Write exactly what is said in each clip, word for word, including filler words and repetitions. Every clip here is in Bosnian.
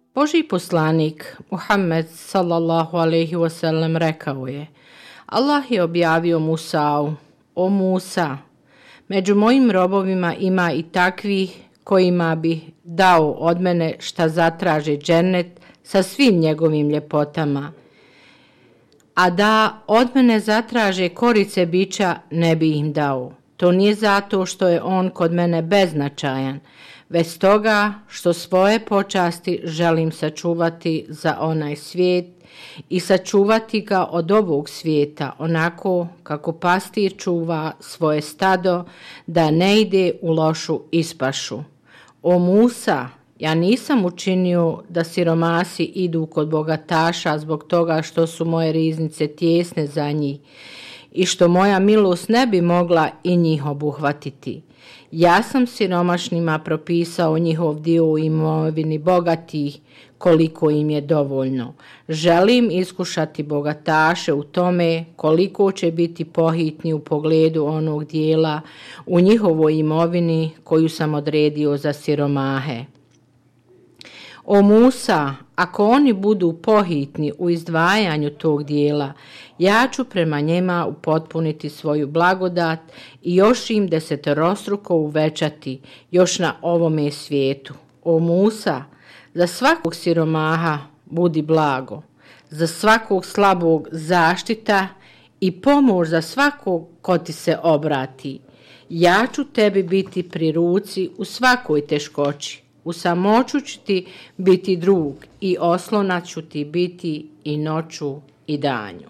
Božji poslanik Muhammed sallallahu alejhi ve sellem rekao je: Allah je objavio Musau: O Musa, među mojim robovima ima i takvih kojima bi dao od mene šta zatraže džennet sa svim njegovim ljepotama, a da od mene zatraže korice bića ne bi im dao. To nije zato što je on kod mene beznačajan, već stoga što svoje počasti želim sačuvati za onaj svijet i sačuvati ga od ovog svijeta, onako kako pastir čuva svoje stado da ne ide u lošu ispašu. O Musa, ja nisam učinio da siromasi idu kod bogataša zbog toga što su moje riznice tijesne za njih i što moja milost ne bi mogla i njih obuhvatiti. Ja sam siromašnima propisao njihov dio u imovini bogatih koliko im je dovoljno. Želim iskušati bogataše u tome koliko će biti pohitni u pogledu onog dijela u njihovoj imovini koju sam odredio za siromahe. O Musa, ako oni budu pohitni u izdvajanju tog dijela, ja ću prema njima upotpuniti svoju blagodat i još im desetorostruko uvećati još na ovome svijetu. O Musa, za svakog siromaha budi blago, za svakog slabog zaštita i pomoć za svakog ko ti se obrati. Ja ću tebi biti pri ruci u svakoj teškoći. U samoću ću ti biti drug i oslonat ću ti biti i noću i danju.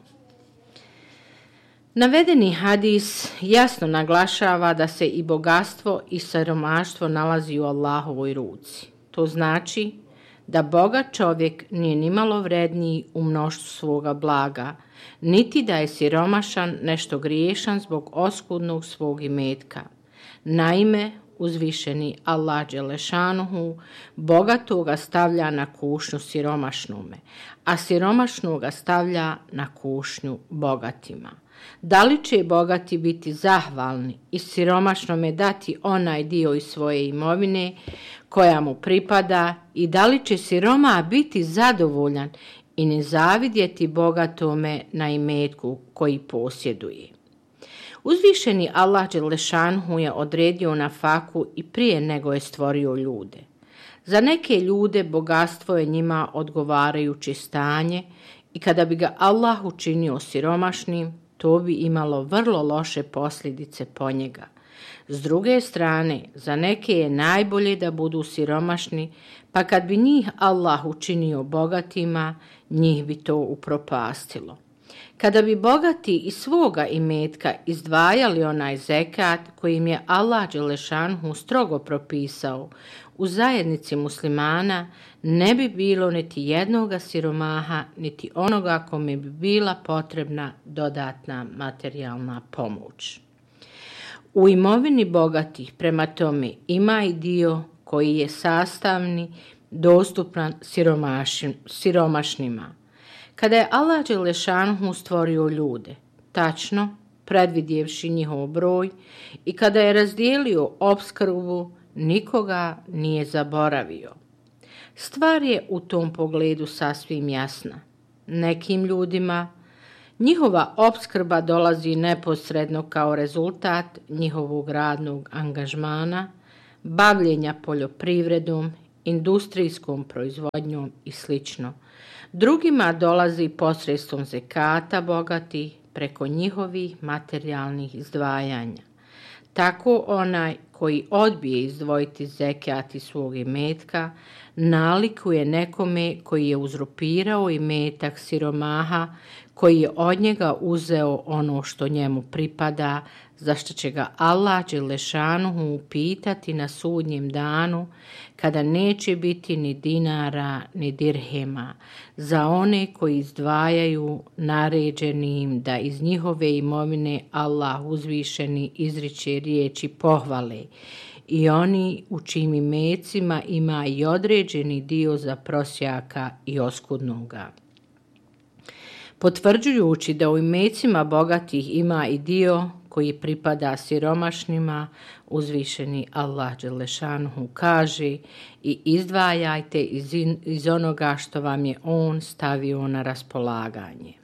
Navedeni hadis jasno naglašava da se i bogatstvo i siromaštvo nalazi u Allahovoj ruci. To znači da bogat čovjek nije nimalo vredniji u mnoštvu svoga blaga, niti da je siromašan nešto griješan zbog oskudnog svog imetka. Naime, uzvišeni Allah dželešanuhu bogatoga stavlja na kušnju siromašnome, a siromašnoga stavlja na kušnju bogatima. Da li će bogati biti zahvalni i siromašnome dati onaj dio iz svoje imovine koja mu pripada i da li će siroma biti zadovoljan i ne zavidjeti bogatome na imetku koji posjeduje. Uzvišeni Allah dželešanuhu je odredio nafaku i prije nego je stvorio ljude. Za neke ljude bogatstvo je njima odgovarajuće stanje i kada bi ga Allah učinio siromašnim, to bi imalo vrlo loše posljedice po njega. S druge strane, za neke je najbolje da budu siromašni, pa kad bi njih Allah učinio bogatima, njih bi to upropastilo. Kada bi bogati iz svoga imetka izdvajali onaj zekat kojim je Allah dželešanuhu strogo propisao u zajednici muslimana, ne bi bilo niti jednoga siromaha, niti onoga kome bi bila potrebna dodatna materijalna pomoć. U imovini bogatih prema tome ima i dio koji je sastavni, dostupan siromašnima. Kada je Allah dželešanuhu stvorio ljude, tačno predvidjevši njihov broj, i kada je razdijelio opskrbu, nikoga nije zaboravio. Stvar je u tom pogledu sasvim jasna. Nekim ljudima njihova opskrba dolazi neposredno kao rezultat njihovog radnog angažmana, bavljenja poljoprivredom, industrijskom proizvodnjom i slično. Drugima dolazi posredstvom zekata bogatih preko njihovih materijalnih izdvajanja. Tako onaj koji odbije izdvojiti zekat iz svog imetka nalikuje nekome koji je uzurpirao imetak siromaha, koji je od njega uzeo ono što njemu pripada, za što će ga Allah dželešanuhu upitati na sudnjem danu, kada neće biti ni dinara ni dirhema, za one koji izdvajaju naređeni im da iz njihove imovine Allah uzvišeni izriče riječi pohvale i oni u čijim imecima ima i određeni dio za prosjaka i oskudnoga. Potvrđujući da u imecima bogatih ima i dio koji pripada siromašnima, uzvišeni Allah dželešanuhu kaže: i izdvajajte iz, iz onoga što vam je On stavio na raspolaganje.